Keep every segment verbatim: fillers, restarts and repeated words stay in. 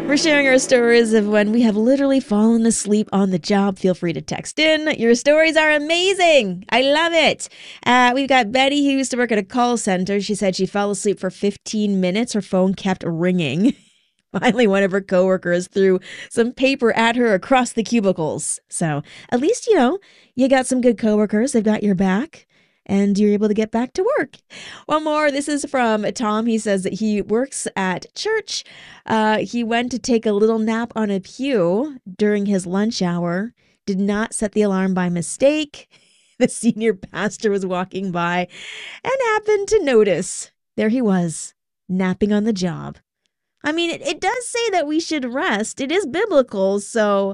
We're sharing our stories of when we have literally fallen asleep on the job. Feel free to text in. Your stories are amazing. I love it. Uh, we've got Betty who used to work at a call center. She said she fell asleep for fifteen minutes. Her phone kept ringing. Finally, one of her coworkers threw some paper at her across the cubicles. So at least, you know, you got some good coworkers. They've got your back. And you're able to get back to work. One more. This is from Tom. He says that he works at church. Uh, he went to take a little nap on a pew during his lunch hour. Did not set the alarm by mistake. The senior pastor was walking by and happened to notice. There he was, napping on the job. I mean, it, it does say that we should rest. It is biblical, so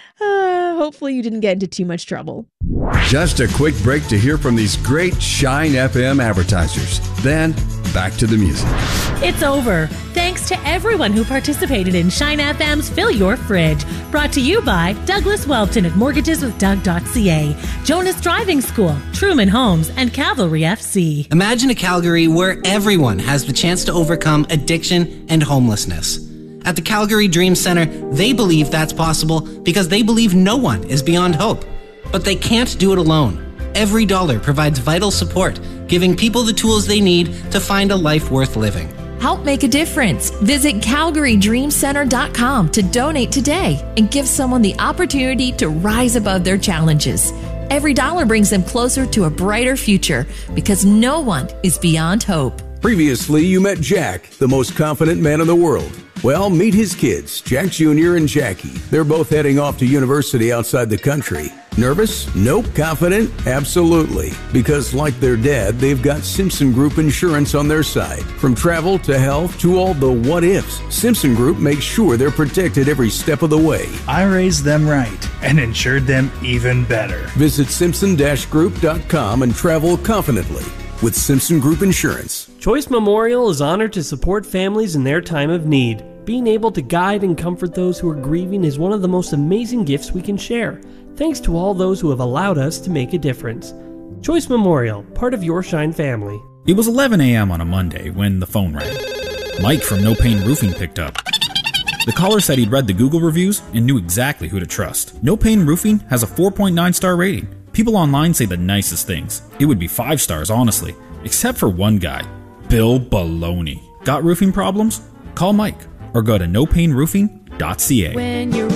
uh, hopefully you didn't get into too much trouble. Just a quick break to hear from these great Shine F M advertisers. Then, back to the music. It's over. Thanks to everyone who participated in Shine F M's Fill Your Fridge. Brought to you by Douglas Welton at mortgages with doug dot c a, Jonas Driving School, Truman Homes, and Cavalry F C. Imagine a Calgary where everyone has the chance to overcome addiction and homelessness. At the Calgary Dream Center, they believe that's possible because they believe no one is beyond hope. But they can't do it alone. Every dollar provides vital support, giving people the tools they need to find a life worth living. Help make a difference. Visit calgary dream center dot com to donate today and give someone the opportunity to rise above their challenges. Every dollar brings them closer to a brighter future because no one is beyond hope. Previously, you met Jack, the most confident man in the world. Well, meet his kids, Jack Junior and Jackie. They're both heading off to university outside the country. Nervous? Nope. Confident? Absolutely. Because like their dad, they've got Simpson Group Insurance on their side. From travel to health to all the what-ifs, Simpson Group makes sure they're protected every step of the way. I raised them right and insured them even better. Visit simpson dash group dot com and travel confidently with Simpson Group Insurance. Choice Memorial is honored to support families in their time of need. Being able to guide and comfort those who are grieving is one of the most amazing gifts we can share. Thanks to all those who have allowed us to make a difference. Choice Memorial, part of your Shine family. It was eleven a.m. on a Monday when the phone rang. Mike from No Pain Roofing picked up. The caller said he'd read the Google reviews and knew exactly who to trust. No Pain Roofing has a four point nine star rating. People online say the nicest things. It would be five stars, honestly. Except for one guy, Bill Baloney. Got roofing problems? Call Mike or go to no pain roofing dot c a. When you're